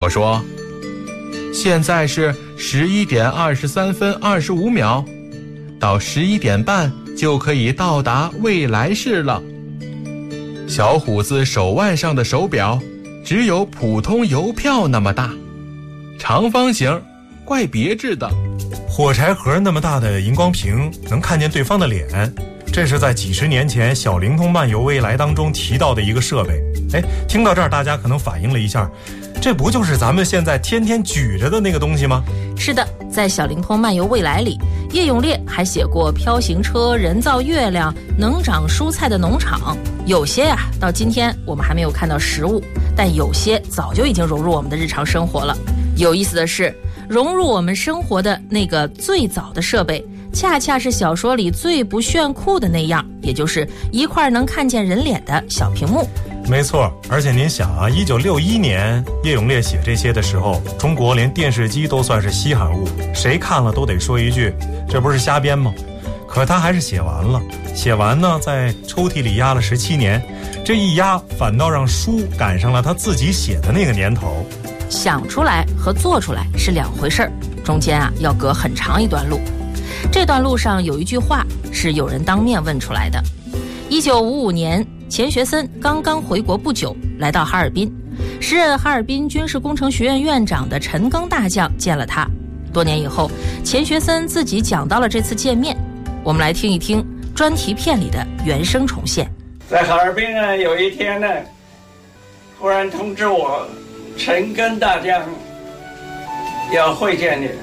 我说，现在是11点23分25秒，到11点半就可以到达未来市了。小虎子手腕上的手表只有普通邮票那么大，长方形，怪别致的。 火柴盒那么大的荧光屏能看见对方的脸，这是在几十年前小灵通漫游未来当中提到的一个设备。听到这儿大家可能反应了一下，这不就是咱们现在天天举着的那个东西吗？ 是的，在小灵通漫游未来里，叶永烈还写过飘行车、人造月亮、能长蔬菜的农场。有些到今天我们还没有看到实物，但有些早就已经融入我们的日常生活了。有意思的是，融入我们生活的那个最早的设备，恰恰是小说里最不炫酷的那样，也就是一块能看见人脸的小屏幕。 没错，而且您想1961年叶永烈写这些的时候，中国连电视机都算是稀罕物，谁看了都得说一句，这不是瞎编吗？可他还是写完了，写完呢，在抽屉里压了17年，这一压反倒让书赶上了他自己写的那个年头。 想出来和做出来是两回事儿，中间要隔很长一段路。这段路上有一句话是有人当面问出来的。1955年，钱学森刚刚回国不久，来到哈尔滨，时任哈尔滨军事工程学院院长的陈赓大将见了他。多年以后，钱学森自己讲到了这次见面，我们来听一听专题片里的原声重现。 在哈尔滨呢，有一天呢，突然通知我，陈赓大将要会见你。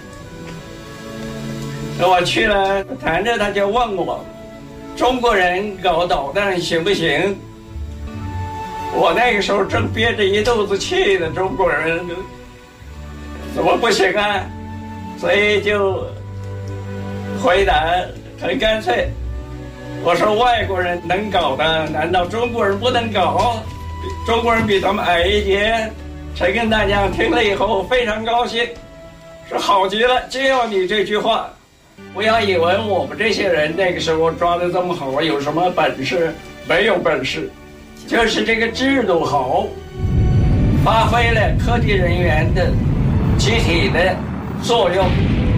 我去了，谈着他就问我，中国人搞导弹行不行？我那个时候正憋着一肚子气的，中国人怎么不行啊？所以就回答很干脆，我说外国人能搞的，难道中国人不能搞？中国人比他们矮一截。陈赓大将听了以后非常高兴，说好极了，就要你这句话。不要以为我们这些人那个时候抓得这么好，有什么本事？没有本事，就是这个制度好，发挥了科技人员的集体的作用。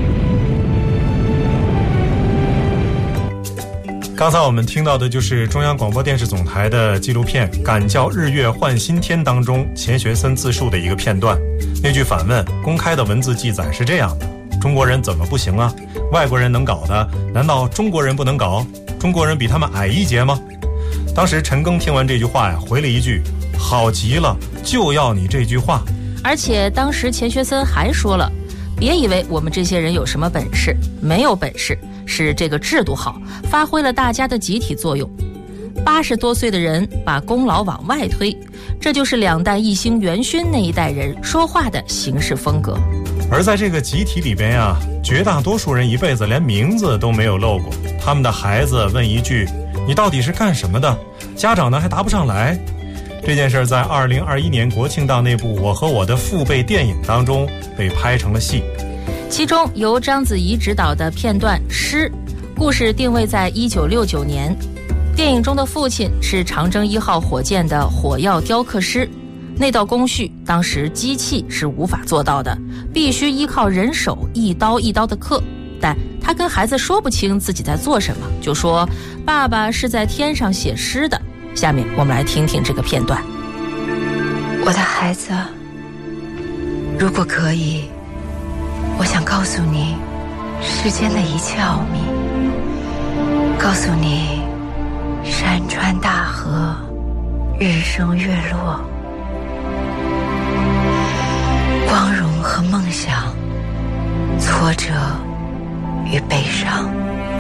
刚才我们听到的就是中央广播电视总台的纪录片《敢叫日月换新天》当中钱学森自述的一个片段。那句反问公开的文字记载是这样的：中国人怎么不行啊？外国人能搞的，难道中国人不能搞？中国人比他们矮一截吗？当时陈赓听完这句话回了一句，好极了，就要你这句话。 而且当时钱学森还说了，别以为我们这些人有什么本事，没有本事，是这个制度好，发挥了大家的集体作用。80多岁的人把功劳往外推，这就是两弹一星元勋那一代人说话的行事风格。 而在这个集体里边绝大多数人一辈子连名字都没有露过，他们的孩子问一句，你到底是干什么的？家长呢还答不上来。这件事在2021年国庆档那部《我和我的父辈》电影当中被拍成了戏。 其中由章子怡执导的片段《诗》，故事定位在1969年。电影中的父亲是长征1号火箭的火药雕刻师，那道工序当时机器是无法做到的，必须依靠人手一刀一刀的刻。但他跟孩子说不清自己在做什么，就说爸爸是在天上写诗的。下面我们来听听这个片段。 我的孩子，如果可以，我想告诉你世间的一切奥秘，告诉你山川大河，日升月落，光荣和梦想，挫折与悲伤，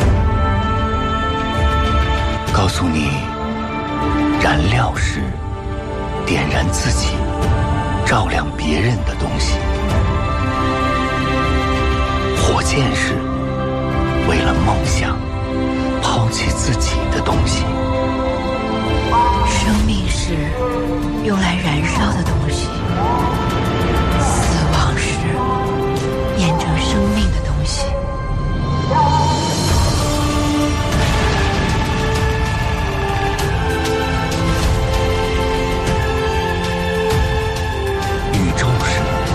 告诉你燃料是点燃自己照亮别人的东西，火箭是为了梦想抛弃自己的东西， 生命是用来燃烧的东西，